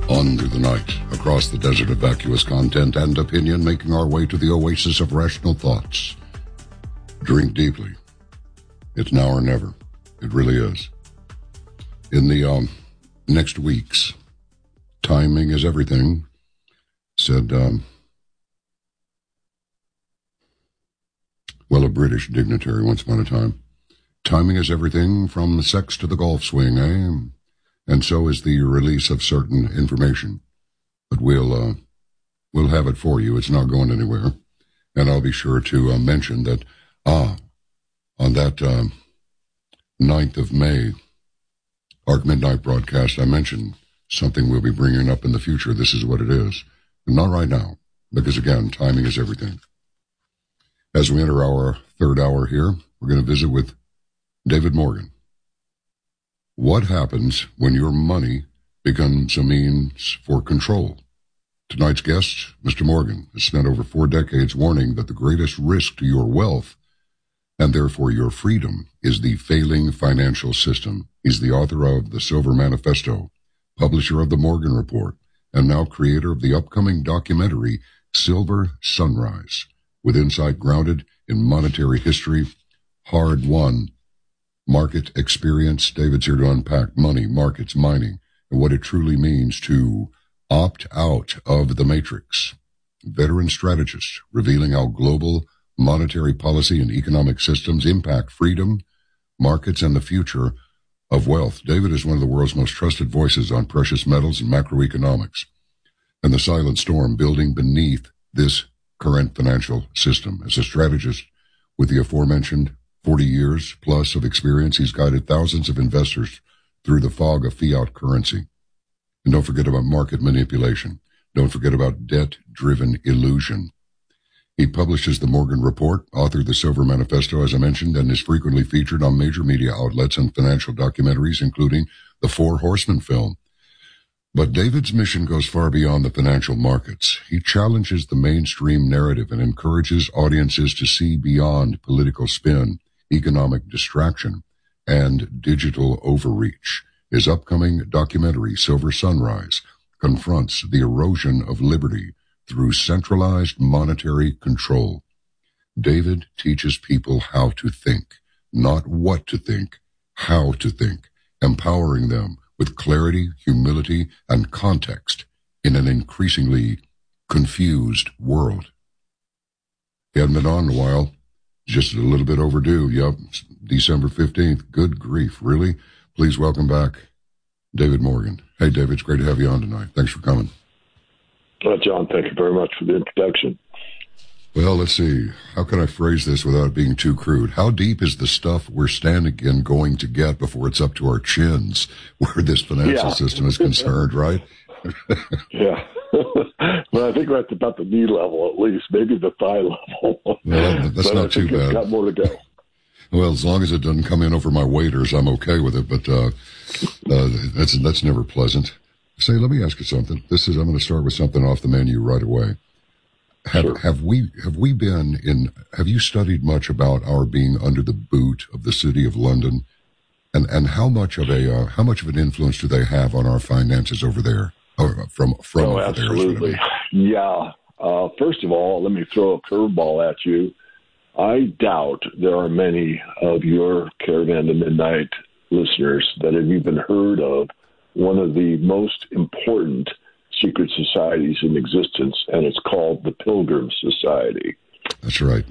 On through the night, across the desert of vacuous content and opinion, making our way to the oasis of rational thoughts. Drink deeply. It's now or never. It really is. In the next weeks, timing is everything, said, a British dignitary once upon a time. Timing is everything from the sex to the golf swing, eh? And so is the release of certain information. But we'll have it for you. It's not going anywhere. And I'll be sure to mention that, on that 9th of May, Arc Midnight broadcast, I mentioned something we'll be bringing up in the future. This is what it is. And not right now, because again, timing is everything. As we enter our third hour here, we're going to visit with David Morgan. What happens when your money becomes a means for control? Tonight's guest, Mr. Morgan, has spent over 4 decades warning that the greatest risk to your wealth, and therefore your freedom, is the failing financial system. He's the author of The Silver Manifesto, publisher of The Morgan Report, and now creator of the upcoming documentary Silver Sunrise, with insight grounded in monetary history, hard-won market experience. David's here to unpack money, markets, mining, and what it truly means to opt out of the matrix. Veteran strategist revealing how global monetary policy and economic systems impact freedom, markets, and the future of wealth. David is one of the world's most trusted voices on precious metals and macroeconomics, and the silent storm building beneath this current financial system. As a strategist with the aforementioned 40 years plus of experience, he's guided thousands of investors through the fog of fiat currency. And don't forget about market manipulation. Don't forget about debt-driven illusion. He publishes the Morgan Report, authored the Silver Manifesto, as I mentioned, and is frequently featured on major media outlets and financial documentaries, including the Four Horsemen film. But David's mission goes far beyond the financial markets. He challenges the mainstream narrative and encourages audiences to see beyond political spin, economic distraction, and digital overreach. His upcoming documentary, Silver Sunrise, confronts the erosion of liberty through centralized monetary control. David teaches people how to think, not what to think, how to think, empowering them with clarity, humility, and context in an increasingly confused world. He hadn't been on in a while. Just a little bit overdue. Yep, December 15th. Good grief, really? Please welcome back David Morgan. Hey, David, it's great to have you on tonight. Thanks for coming. John, thank you very much for the introduction. Well, let's see. How can I phrase this without it being too crude? How deep is the stuff we're standing in going to get before it's up to our chins where this financial system is concerned, right? Yeah. Well, I think we're at about the knee level, at least, maybe the thigh level. Well, that's not too bad. It's got more to go. Well, as long as it doesn't come in over my waders, I'm okay with it. But that's never pleasant. Say, let me ask you something. I'm going to start with something off the menu right away. Sure. Have you studied much about our being under the boot of the City of London, and how much of an influence do they have on our finances over there? From over absolutely. Yeah. First of all, let me throw a curveball at you. I doubt there are many of your Caravan to Midnight listeners that have even heard of one of the most important secret societies in existence, and it's called the Pilgrim Society. That's right.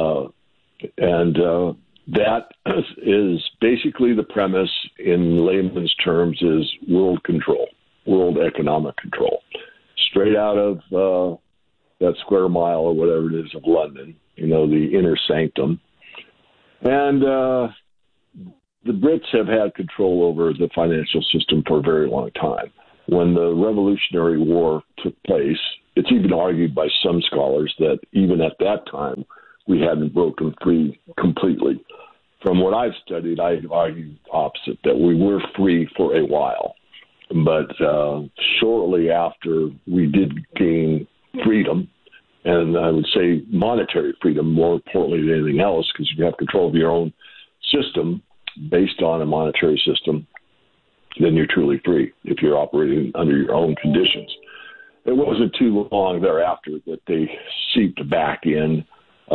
That is basically the premise in layman's terms is world control, world economic control. Straight out of that square mile or whatever it is of London, the inner sanctum. And the Brits have had control over the financial system for a very long time. When the Revolutionary War took place, it's even argued by some scholars that even at that time, we hadn't broken free completely. From what I've studied, I argue opposite, that we were free for a while. But shortly after we did gain freedom, and I would say monetary freedom more importantly than anything else, because you have control of your own system based on a monetary system, then you're truly free if you're operating under your own conditions. It wasn't too long thereafter that they seeped back in.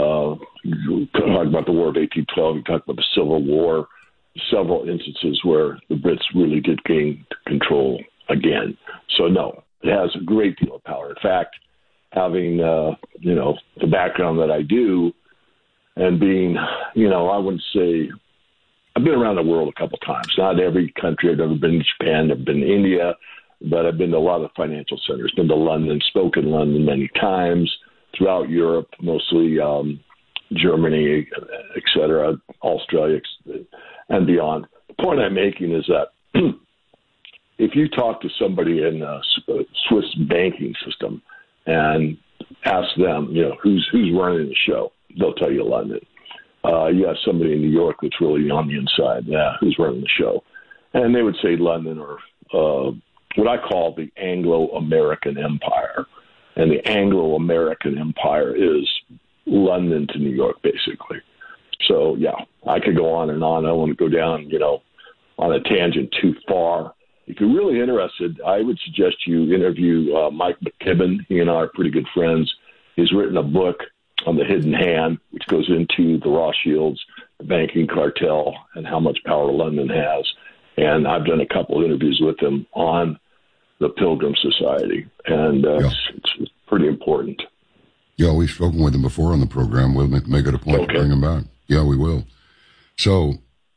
You talk about the War of 1812, you talk about the Civil War, several instances where the Brits really did gain control again. So, no, it has a great deal of power. In fact, having, the background that I do and being, I wouldn't say, I've been around the world a couple times. Not every country. I've never been to Japan. I've been to India, but I've been to a lot of financial centers. Been to London, spoken in London many times, throughout Europe, mostly Germany, et cetera, Australia, and beyond. The point I'm making is that if you talk to somebody in a Swiss banking system and ask them, who's running the show, they'll tell you London. You have somebody in New York that's really on the inside. Yeah, who's running the show? And they would say London, or what I call the Anglo-American Empire. And the Anglo-American Empire is London to New York, basically. So, yeah, I could go on and on. I don't want to go down, on a tangent too far. If you're really interested, I would suggest you interview Mike McKibben. He and I are pretty good friends. He's written a book on the hidden hand, which goes into the Rothschilds, the banking cartel, and how much power London has. And I've done a couple of interviews with him on the Pilgrim Society, and it's pretty important. Yeah, we've spoken with him before on the program. We'll make it a point to bring him back. Yeah, we will. So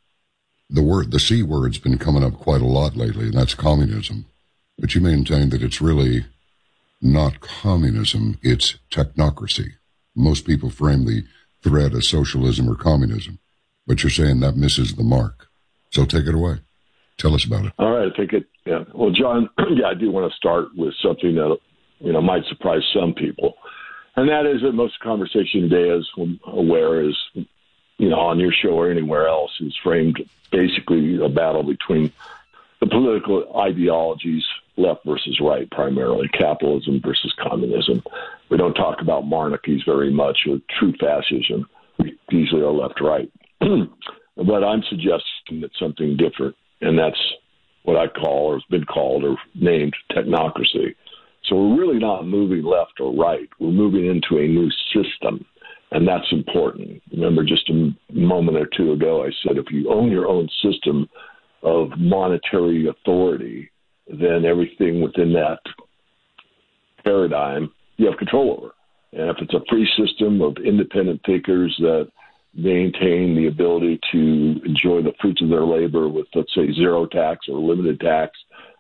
the C word's been coming up quite a lot lately, and that's communism. But you maintain that it's really not communism, it's technocracy. Most people frame the threat as socialism or communism, but you're saying that misses the mark. So take it away. Tell us about it. All right, I think it. Yeah. Well, John, I do want to start with something that might surprise some people, and that is that most conversation today, as I'm aware, is on your show or anywhere else, is framed basically a battle between the political ideologies, left versus right, primarily capitalism versus communism. We don't talk about monarchies very much or true fascism. We usually are left-right. But I'm suggesting that something different, and that's what I call, or has been called, or named technocracy. So we're really not moving left or right. We're moving into a new system, and that's important. Remember, just a moment or two ago, I said if you own your own system of monetary authority, then everything within that paradigm you have control over. And if it's a free system of independent thinkers that maintain the ability to enjoy the fruits of their labor with, let's say, zero tax or limited tax,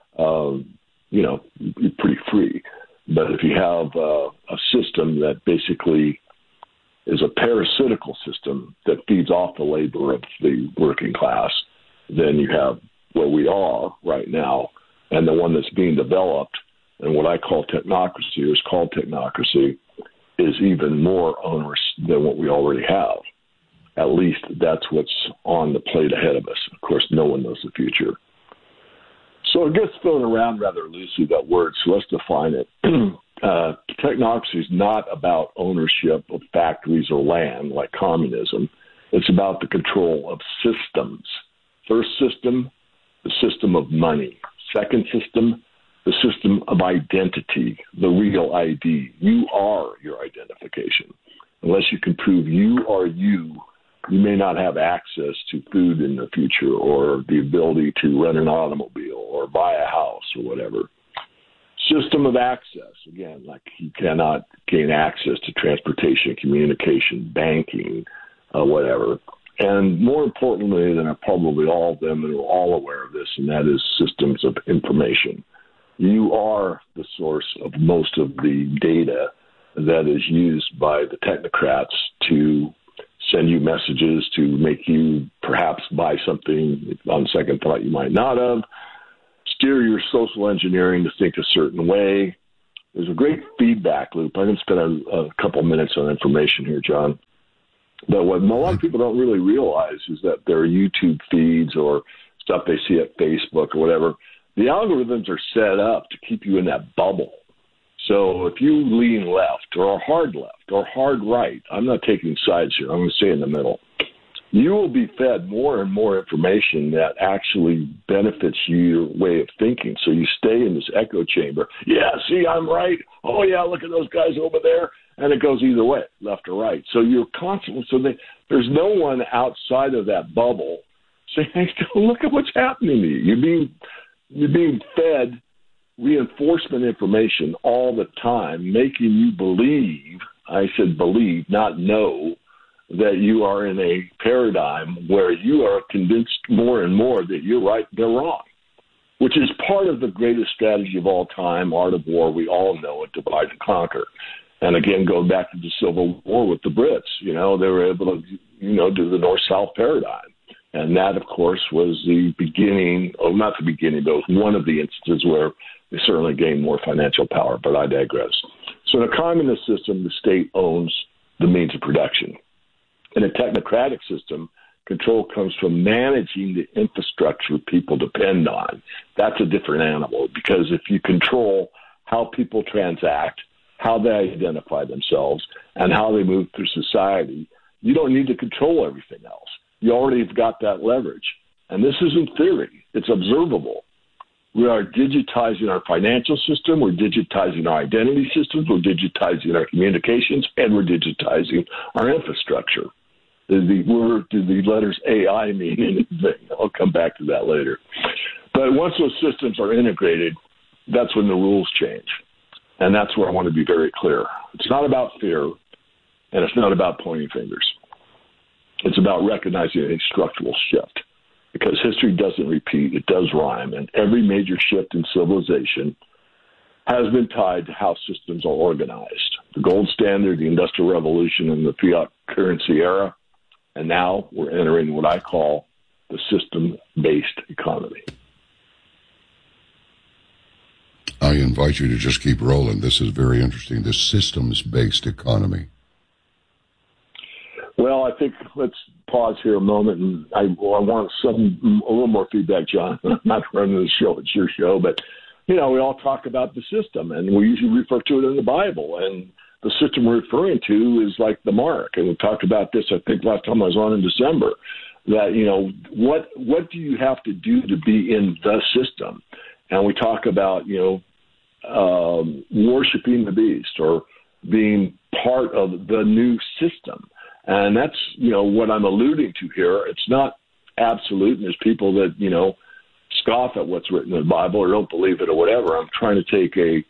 you're pretty free. But if you have a system that basically is a parasitical system that feeds off the labor of the working class, then you have where we are right now, and the one that's being developed, and what I call technocracy, or is called technocracy, is even more onerous than what we already have. At least that's what's on the plate ahead of us. Of course, no one knows the future. So it gets thrown around rather loosely, that word, so let's define it. Technocracy is not about ownership of factories or land like communism. It's about the control of systems. First system, the system of money. Second system, the system of identity, the real ID. You are your identification. Unless you can prove you are you, you may not have access to food in the future or the ability to rent an automobile or buy a house or whatever. System of access, again, like you cannot gain access to transportation, communication, banking, whatever. And more importantly than probably all of them, and we're all aware of this, and that is systems of information. You are the source of most of the data that is used by the technocrats to send you messages, to make you perhaps buy something on second thought you might not have, steer your social engineering to think a certain way. There's a great feedback loop. I'm going to spend a couple minutes on information here, John. But what a lot of people don't really realize is that their YouTube feeds or stuff they see at Facebook or whatever, the algorithms are set up to keep you in that bubble. So if you lean left or hard right, I'm not taking sides here. I'm going to stay in the middle. you will be fed more and more information that actually benefits your way of thinking. So you stay in this echo chamber. Yeah, see, I'm right. Oh, yeah, look at those guys over there. And it goes either way, left or right. So you're constantly, there's no one outside of that bubble saying, hey, look at what's happening to you. You're being fed reinforcement information all the time, making you believe, I said believe, not know, that you are in a paradigm where you are convinced more and more that you're right, they're wrong, which is part of the greatest strategy of all time, art of war. We all know it, divide and conquer. And again, going back to the Civil War with the Brits, they were able to, do the North-South paradigm. And that, of course, was the beginning, not the beginning, but one of the instances where they certainly gained more financial power, but I digress. So in a communist system, the state owns the means of production. In a technocratic system, control comes from managing the infrastructure people depend on. That's a different animal, because if you control how people transact, how they identify themselves, and how they move through society, you don't need to control everything else. You already have got that leverage. And this isn't theory. It's observable. We are digitizing our financial system. We're digitizing our identity systems. We're digitizing our communications. And we're digitizing our infrastructure. Do the letters AI mean anything? I'll come back to that later. But once those systems are integrated, that's when the rules change. And that's where I want to be very clear. It's not about fear, and it's not about pointing fingers. It's about recognizing a structural shift, because history doesn't repeat, it does rhyme, and every major shift in civilization has been tied to how systems are organized. The gold standard, the Industrial Revolution, and the fiat currency era, and now we're entering what I call the system-based economy. I invite you to just keep rolling. This is very interesting. The systems-based economy. Well, I think let's pause here a moment, and I want a little more feedback, John. I'm not running the show; it's your show. But we all talk about the system, and we usually refer to it in the Bible. And the system we're referring to is like the mark. And we talked about this, I think, last time I was on in December. That what do you have to do to be in the system? And we talk about worshiping the beast or being part of the new system. And that's, what I'm alluding to here. It's not absolute, and there's people that, scoff at what's written in the Bible or don't believe it or whatever. I'm trying to take a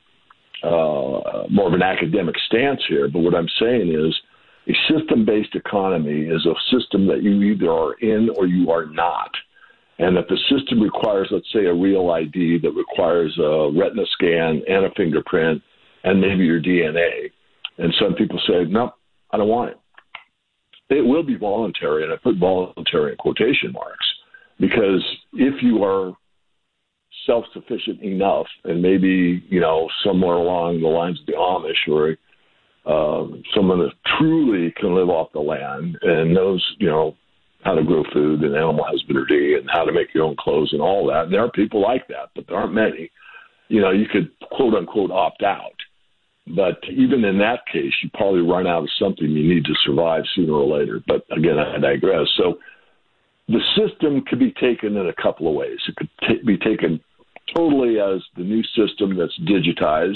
more of an academic stance here, but what I'm saying is a system-based economy is a system that you either are in or you are not. And if the system requires, let's say, a real ID that requires a retina scan and a fingerprint and maybe your DNA, and some people say, no, I don't want it. It will be voluntary, and I put voluntary in quotation marks, because if you are self-sufficient enough, and maybe, somewhere along the lines of the Amish or someone that truly can live off the land and knows, how to grow food and animal husbandry and how to make your own clothes and all that. And there are people like that, but there aren't many. You could, quote unquote, opt out. But even in that case, you probably run out of something you need to survive sooner or later. But again, I digress. So the system could be taken in a couple of ways. It could be taken totally as the new system that's digitized,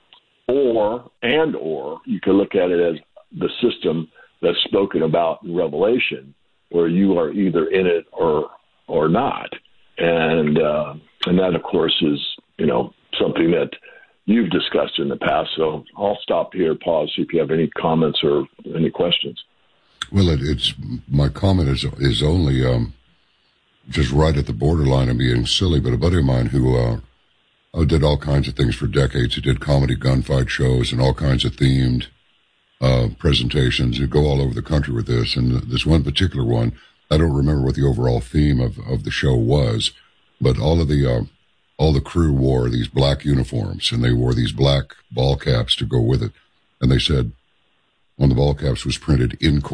or you could look at it as the system that's spoken about in Revelation, where you are either in it or not. And that, of course, is, something that you've discussed in the past. So I'll stop here, pause, see if you have any comments or any questions. Well, it's my comment is only just right at the borderline of being silly, but a buddy of mine who did all kinds of things for decades. He did comedy gunfight shows and all kinds of themed presentations. You go all over the country with this, and this one particular one, I don't remember what the overall theme of the show was, but all the crew wore these black uniforms, and they wore these black ball caps to go with it. And they said on the ball caps was printed "In